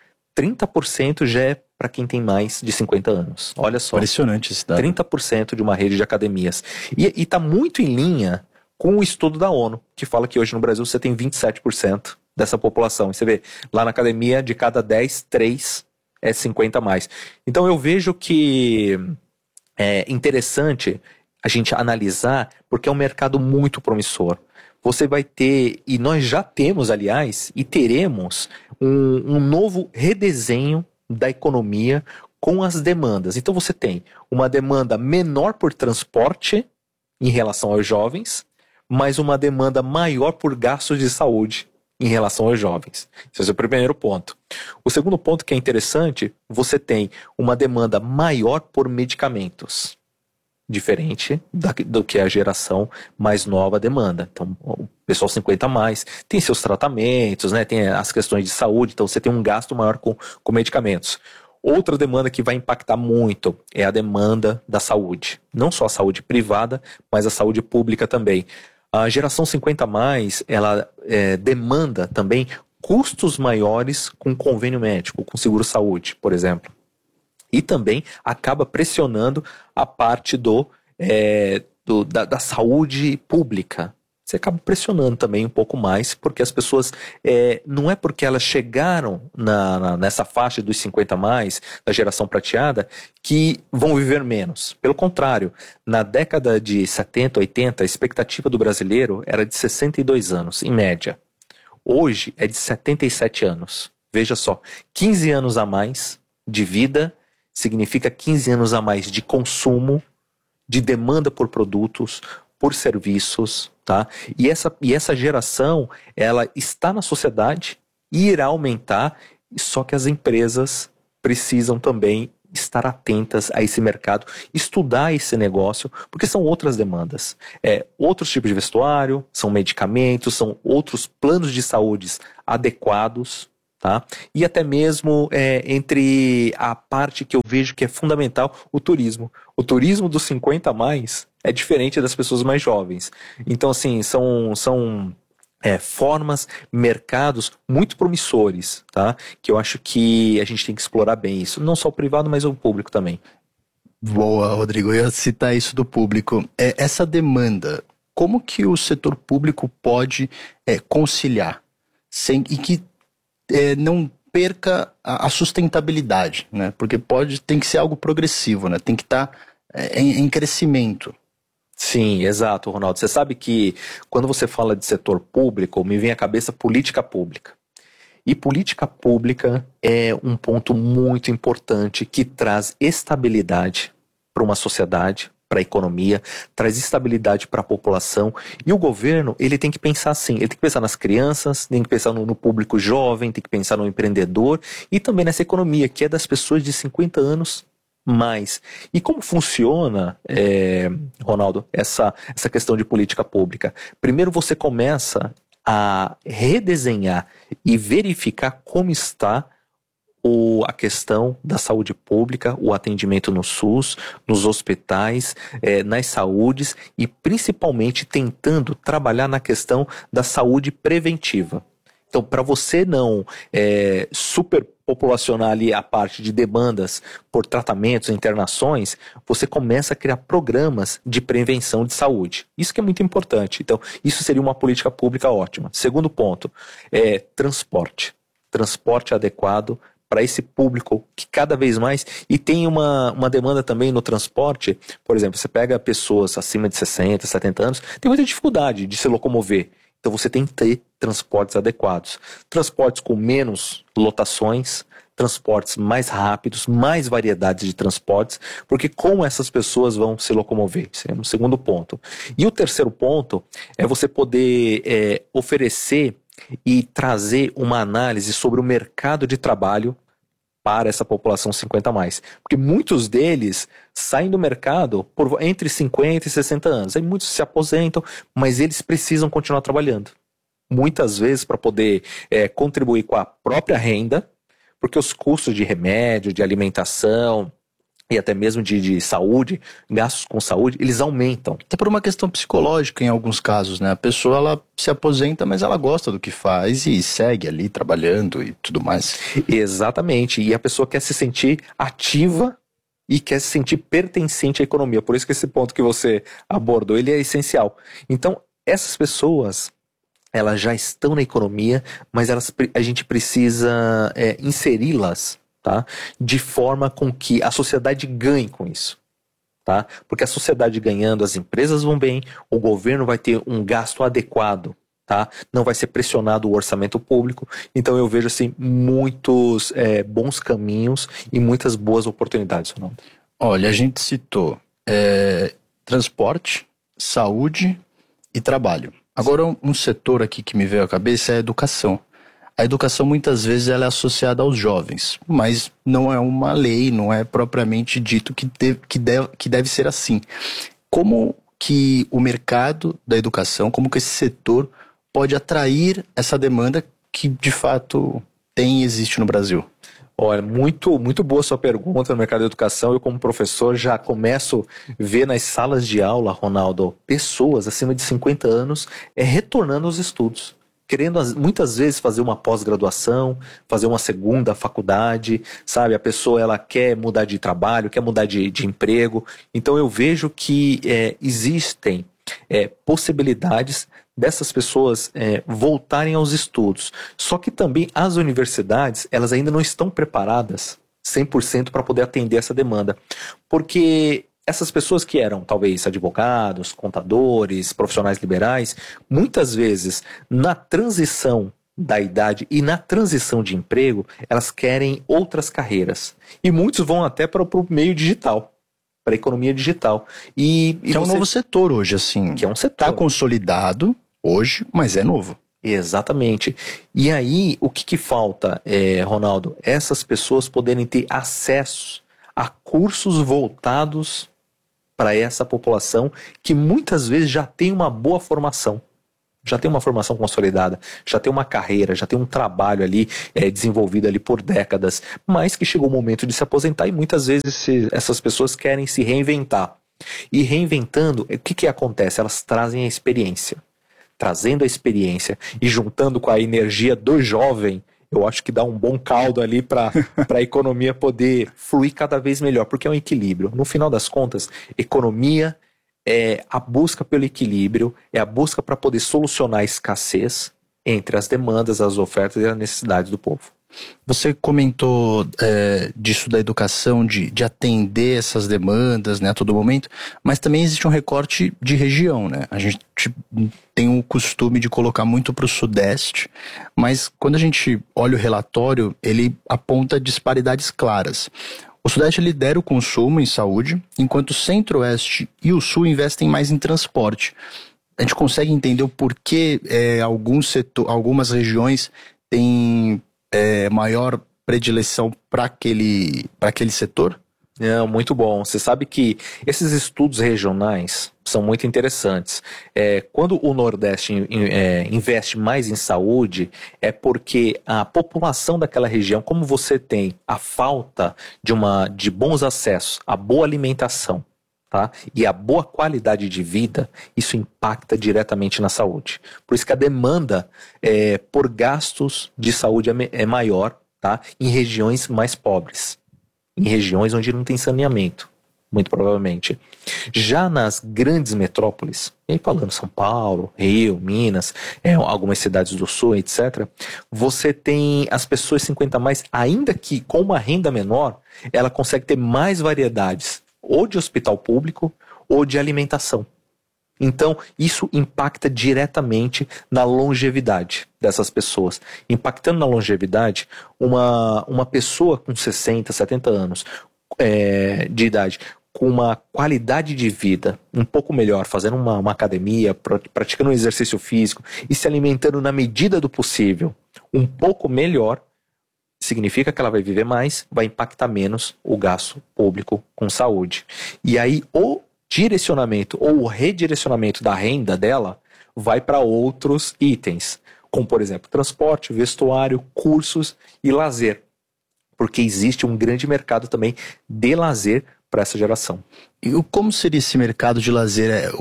30% já é para quem tem mais de 50 anos. Olha só. Impressionante esse dado. 30% de uma rede de academias. E está muito em linha com o estudo da ONU, que fala que hoje no Brasil você tem 27% dessa população. E você vê, lá na academia, de cada 10, 3 é 50+. Então eu vejo que é interessante a gente analisar, porque é um mercado muito promissor. Você vai ter, e nós já temos, aliás, e teremos um novo redesenho da economia com as demandas. Então você tem uma demanda menor por transporte em relação aos jovens, mas uma demanda maior por gastos de saúde em relação aos jovens. Esse é o primeiro ponto. O segundo ponto que é interessante, você tem uma demanda maior por medicamentos, diferente do que a geração mais nova demanda. Então, o pessoal 50+, tem seus tratamentos, né? Tem as questões de saúde, então você tem um gasto maior com medicamentos. Outra demanda que vai impactar muito é a demanda da saúde. Não só a saúde privada, mas a saúde pública também. A geração 50+, ela demanda também custos maiores com convênio médico, com seguro-saúde, por exemplo. E também acaba pressionando a parte da saúde pública. Você acaba pressionando também um pouco mais, porque as pessoas, não é porque elas chegaram nessa faixa dos 50+, da geração prateada, que vão viver menos. Pelo contrário, na década de 70, 80, a expectativa do brasileiro era de 62 anos, em média. Hoje é de 77 anos. Veja só, 15 anos a mais de vida significa 15 anos a mais de consumo, de demanda por produtos, por serviços, tá? E essa geração, ela está na sociedade e irá aumentar, só que as empresas precisam também estar atentas a esse mercado, estudar esse negócio, porque são outras demandas. Outros tipos de vestuário, são medicamentos, são outros planos de saúde adequados, tá? E até mesmo entre a parte que eu vejo que é fundamental, o turismo. O turismo dos 50+, é diferente das pessoas mais jovens. Então, assim, são formas, mercados muito promissores, tá? Que eu acho que a gente tem que explorar bem isso. Não só o privado, mas o público também. Boa, Rodrigo. Eu ia citar isso do público. Essa demanda, como que o setor público pode conciliar e que não perca a sustentabilidade, né? Porque tem que ser algo progressivo, né? Tem que estar em crescimento. Sim, exato, Ronaldo. Você sabe que quando você fala de setor público, me vem à cabeça política pública. E política pública é um ponto muito importante que traz estabilidade para uma sociedade, para a economia, traz estabilidade para a população. E o governo, ele tem que pensar assim, ele tem que pensar nas crianças, tem que pensar no público jovem, tem que pensar no empreendedor e também nessa economia que é das pessoas de 50 anos mais. E como funciona, Ronaldo, essa questão de política pública? Primeiro você começa a redesenhar e verificar como está a questão da saúde pública, o atendimento no SUS, nos hospitais, nas saúdes e principalmente tentando trabalhar na questão da saúde preventiva. Então, para você não superpopulacionar ali a parte de demandas por tratamentos, internações, você começa a criar programas de prevenção de saúde. Isso que é muito importante. Então, isso seria uma política pública ótima. Segundo ponto, transporte. Transporte adequado para esse público que cada vez mais... E tem uma demanda também no transporte. Por exemplo, você pega pessoas acima de 60, 70 anos, tem muita dificuldade de se locomover. Então você tem que ter transportes adequados. Transportes com menos lotações, transportes mais rápidos, mais variedades de transportes, porque como essas pessoas vão se locomover? Esse é um segundo ponto. E o terceiro ponto é você poder oferecer e trazer uma análise sobre o mercado de trabalho para essa população 50+. Porque muitos deles saem do mercado por entre 50 e 60 anos. Aí muitos se aposentam, mas eles precisam continuar trabalhando. Muitas vezes para poder contribuir com a própria renda, porque os custos de remédio, de alimentação e até mesmo de saúde, gastos com saúde, eles aumentam. Até por uma questão psicológica em alguns casos, né? A pessoa, ela se aposenta, mas ela gosta do que faz e segue ali trabalhando e tudo mais. Exatamente, e a pessoa quer se sentir ativa e quer se sentir pertencente à economia. Por isso que esse ponto que você abordou, ele é essencial. Então, essas pessoas, elas já estão na economia, mas a gente precisa inseri-las, tá? De forma com que a sociedade ganhe com isso, tá? Porque a sociedade ganhando, as empresas vão bem, o governo vai ter um gasto adequado, tá? Não vai ser pressionado o orçamento público. Então eu vejo assim muitos bons caminhos e muitas boas oportunidades, Ronaldo. Olha, a gente citou transporte, saúde e trabalho. Agora um setor aqui que me veio à cabeça é a educação. A educação muitas vezes ela é associada aos jovens, mas não é uma lei, não é propriamente dito que deve ser assim. Como que o mercado da educação, como que esse setor pode atrair essa demanda que de fato existe no Brasil? Olha, muito boa sua pergunta no mercado da educação. Eu, como professor, já começo a ver nas salas de aula, Ronaldo, pessoas acima de 50 anos retornando aos estudos, querendo muitas vezes fazer uma pós-graduação, fazer uma segunda faculdade, sabe? A pessoa, ela quer mudar de trabalho, quer mudar de emprego. Então eu vejo que existem possibilidades dessas pessoas voltarem aos estudos. Só que também as universidades, elas ainda não estão preparadas 100% para poder atender essa demanda. Porque essas pessoas que eram, talvez, advogados, contadores, profissionais liberais, muitas vezes, na transição da idade e na transição de emprego, elas querem outras carreiras. E muitos vão até para o meio digital, para a economia digital. Que é um novo setor hoje, assim. Que é um setor. Está consolidado hoje, mas é novo. Exatamente. E aí, o que falta, Ronaldo? Essas pessoas poderem ter acesso a cursos voltados para essa população que muitas vezes já tem uma boa formação. Já tem uma formação consolidada, já tem uma carreira, já tem um trabalho ali desenvolvido ali por décadas, mas que chegou o momento de se aposentar e muitas vezes essas pessoas querem se reinventar. E reinventando, o que acontece? Elas trazem a experiência. Trazendo a experiência e juntando com a energia do jovem, eu acho que dá um bom caldo ali para a economia poder fluir cada vez melhor, porque é um equilíbrio. No final das contas, economia é a busca pelo equilíbrio, é a busca para poder solucionar a escassez entre as demandas, as ofertas e as necessidades do povo. Você comentou disso da educação, de atender essas demandas, né, a todo momento, mas também existe um recorte de região, né? A gente tem o costume de colocar muito para o Sudeste, mas quando a gente olha o relatório, ele aponta disparidades claras. O Sudeste lidera o consumo em saúde, enquanto o Centro-Oeste e o Sul investem mais em transporte. A gente consegue entender o porquê algumas regiões têm maior predileção para aquele setor? Muito bom. Você sabe que esses estudos regionais são muito interessantes. Quando o Nordeste investe mais em saúde, é porque a população daquela região, como você tem a falta de bons acessos, a boa alimentação, tá? E a boa qualidade de vida, isso impacta diretamente na saúde. Por isso que a demanda por gastos de saúde é maior, tá? Em regiões mais pobres, em regiões onde não tem saneamento, muito provavelmente. Já nas grandes metrópoles, e aí falando São Paulo, Rio, Minas, algumas cidades do Sul, etc., você tem as pessoas 50 mais, ainda que com uma renda menor, ela consegue ter mais variedades ou de hospital público, ou de alimentação. Então, isso impacta diretamente na longevidade dessas pessoas. Impactando na longevidade, uma pessoa com 60, 70 anos de idade, com uma qualidade de vida um pouco melhor, fazendo uma academia, praticando um exercício físico e se alimentando na medida do possível, um pouco melhor, significa que ela vai viver mais, vai impactar menos o gasto público com saúde. E aí o direcionamento ou o redirecionamento da renda dela vai para outros itens, como por exemplo transporte, vestuário, cursos e lazer, porque existe um grande mercado também de lazer para essa geração. E como seria esse mercado de lazer?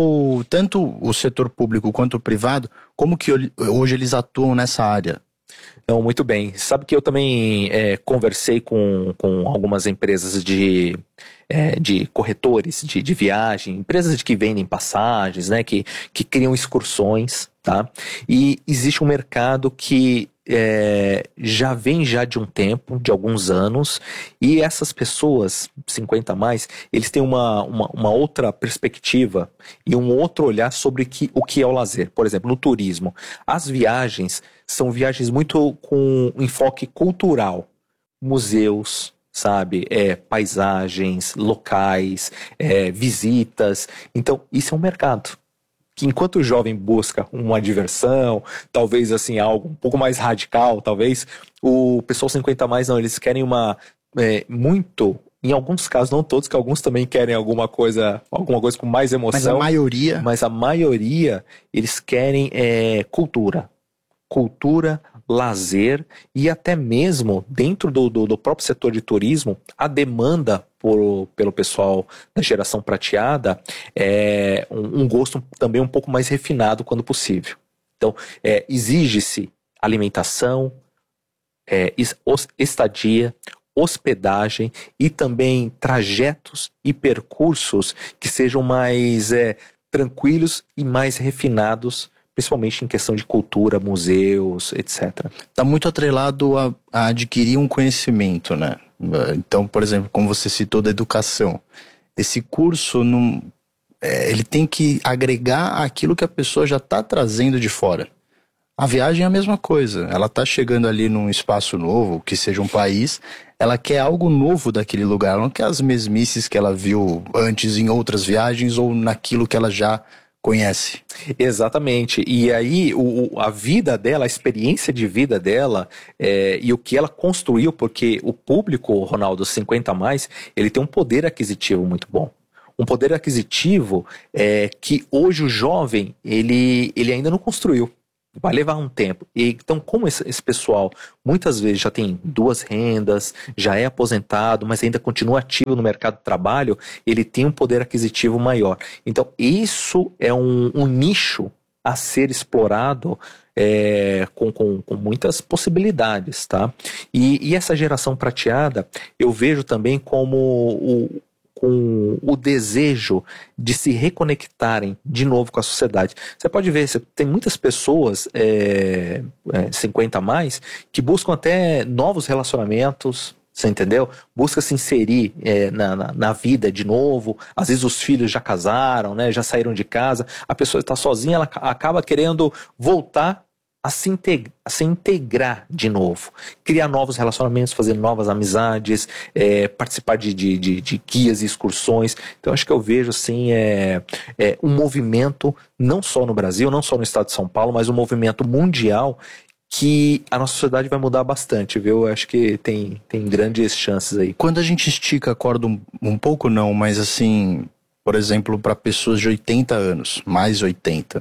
Tanto o setor público quanto o privado, como que hoje eles atuam nessa área? Não, muito bem. Sabe que eu também conversei com algumas empresas de corretores de viagem, empresas que vendem passagens, né, que criam excursões, tá? E existe um mercado que já vem de um tempo, de alguns anos, e essas pessoas, 50 a mais, eles têm uma outra perspectiva e um outro olhar sobre o que é o lazer. Por exemplo, no turismo, as viagens são viagens muito com enfoque cultural, museus, sabe, paisagens, locais, visitas. Então, isso é um mercado que enquanto o jovem busca uma diversão, talvez assim algo um pouco mais radical, talvez, o pessoal 50 mais não, eles querem muito, em alguns casos, não todos, que alguns também querem alguma coisa com mais emoção. Mas a maioria, eles querem cultura cultura, lazer e até mesmo dentro do próprio setor de turismo, a demanda pelo pessoal da geração prateada é um gosto também um pouco mais refinado quando possível. Então, exige-se alimentação, estadia, hospedagem e também trajetos e percursos que sejam mais tranquilos e mais refinados, principalmente em questão de cultura, museus, etc. Está muito atrelado a adquirir um conhecimento, né? Então, por exemplo, como você citou da educação, esse curso ele tem que agregar aquilo que a pessoa já está trazendo de fora. A viagem é a mesma coisa, ela está chegando ali num espaço novo, que seja um país, ela quer algo novo daquele lugar, ela não quer as mesmices que ela viu antes em outras viagens ou naquilo que ela já conhece. Exatamente. E aí a vida dela, a experiência de vida dela e o que ela construiu, porque o público, Ronaldo, 50 a mais, ele tem um poder aquisitivo muito bom. Um poder aquisitivo que hoje o jovem, ele ainda não construiu. Vai levar um tempo. Então, como esse pessoal muitas vezes já tem 2 rendas, já é aposentado, mas ainda continua ativo no mercado de trabalho, ele tem um poder aquisitivo maior. Então, isso é um nicho a ser explorado com muitas possibilidades, tá? E essa geração prateada, eu vejo também como o desejo de se reconectarem de novo com a sociedade. Você pode ver, tem muitas pessoas 50 a mais que buscam até novos relacionamentos, você entendeu? Busca se inserir na vida de novo. Às vezes os filhos já casaram, né? Já saíram de casa, a pessoa está sozinha, ela acaba querendo voltar a se integrar de novo, criar novos relacionamentos, fazer novas amizades, participar de guias e excursões. Então acho que eu vejo assim um movimento, não só no Brasil, não só no estado de São Paulo, mas um movimento mundial que a nossa sociedade vai mudar bastante, viu? Eu acho que tem grandes chances aí. Quando a gente estica a corda um pouco não, mas assim, por exemplo, para pessoas de 80 anos, mais 80,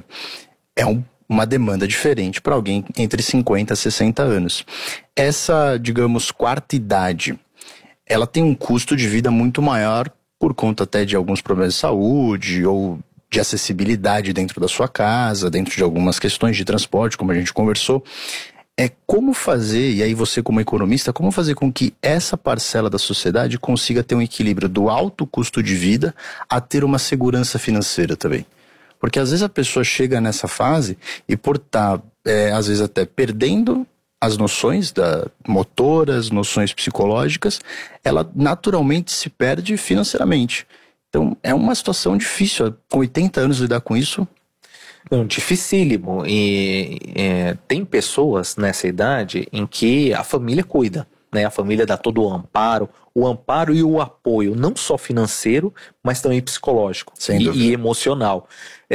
uma demanda diferente para alguém entre 50 e 60 anos. Essa, digamos, quarta idade, ela tem um custo de vida muito maior por conta até de alguns problemas de saúde ou de acessibilidade dentro da sua casa, dentro de algumas questões de transporte, como a gente conversou. Como fazer, e aí você como economista, como fazer com que essa parcela da sociedade consiga ter um equilíbrio do alto custo de vida a ter uma segurança financeira também? Porque às vezes a pessoa chega nessa fase e por estar, às vezes até perdendo as noções motoras, noções psicológicas, ela naturalmente se perde financeiramente. Então é uma situação difícil, com 80 anos lidar com isso. Dificílimo. E tem pessoas nessa idade em que a família cuida, né? A família dá todo o amparo e o apoio, não só financeiro, mas também psicológico e emocional.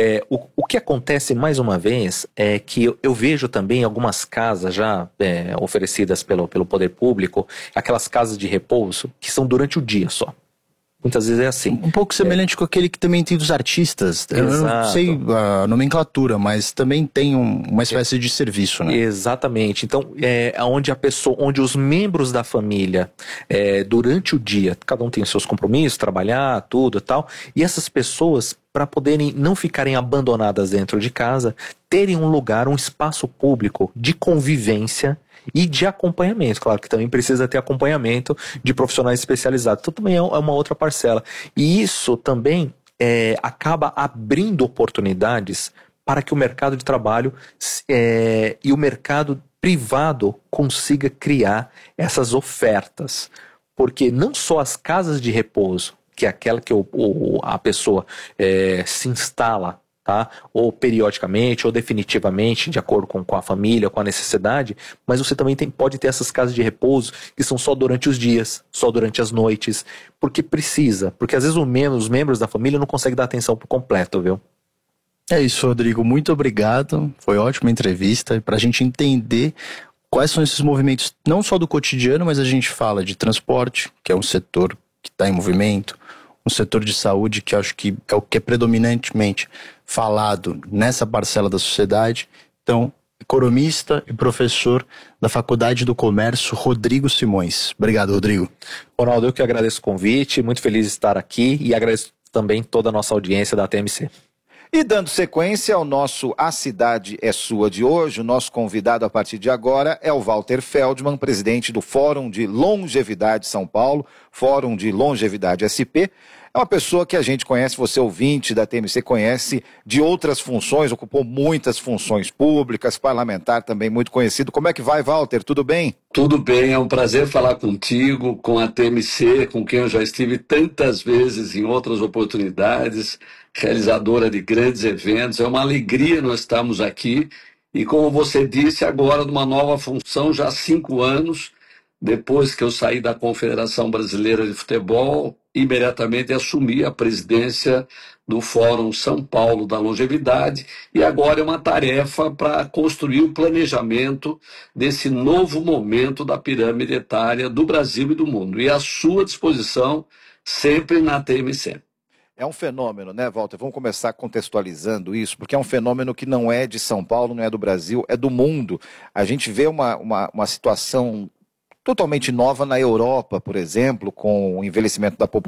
O que acontece, mais uma vez, é que eu vejo também algumas casas já oferecidas pelo poder público, aquelas casas de repouso, que são durante o dia só. Muitas vezes é assim. Um pouco semelhante com aquele que também tem dos artistas. Eu não sei a nomenclatura, mas também tem uma espécie de serviço, né? Exatamente. Então, onde os membros da família, durante o dia, cada um tem os seus compromissos, trabalhar, tudo e tal, e essas pessoas, para poderem não ficarem abandonadas dentro de casa, terem um lugar, um espaço público de convivência e de acompanhamento. Claro que também precisa ter acompanhamento de profissionais especializados. Então também é uma outra parcela. E isso também acaba abrindo oportunidades para que o mercado de trabalho e o mercado privado consiga criar essas ofertas. Porque não só as casas de repouso, que é aquela que a pessoa se instala, tá? Ou periodicamente, ou definitivamente, de acordo com a família, com a necessidade, mas você também pode ter essas casas de repouso que são só durante os dias, só durante as noites, porque às vezes os membros da família não conseguem dar atenção por completo, viu? É isso, Rodrigo, muito obrigado, foi ótima entrevista, para a gente entender quais são esses movimentos, não só do cotidiano, mas a gente fala de transporte, que é um setor que está em movimento, um setor de saúde que acho que é o que é predominantemente falado nessa parcela da sociedade. Então, economista e professor da Faculdade do Comércio, Rodrigo Simões. Obrigado, Rodrigo. Ronaldo, eu que agradeço o convite, muito feliz de estar aqui e agradeço também toda a nossa audiência da TMC. E dando sequência ao nosso A Cidade é Sua de hoje, o nosso convidado a partir de agora é o Walter Feldman, presidente do Fórum de Longevidade São Paulo, Fórum de Longevidade SP. É uma pessoa que a gente conhece, você ouvinte da TMC conhece de outras funções, ocupou muitas funções públicas, parlamentar também muito conhecido. Como é que vai, Walter? Tudo bem? Tudo bem, é um prazer falar contigo, com a TMC, com quem eu já estive tantas vezes em outras oportunidades, realizadora de grandes eventos. É uma alegria nós estarmos aqui e, como você disse, agora numa nova função, já há 5 anos, depois que eu saí da Confederação Brasileira de Futebol, imediatamente assumi a presidência do Fórum São Paulo da Longevidade e agora é uma tarefa para construir o planejamento desse novo momento da pirâmide etária do Brasil e do mundo. E à sua disposição, sempre na TMC. É um fenômeno, né, Walter? Vamos começar contextualizando isso, porque é um fenômeno que não é de São Paulo, não é do Brasil, é do mundo. A gente vê uma situação totalmente nova na Europa, por exemplo, com o envelhecimento da população.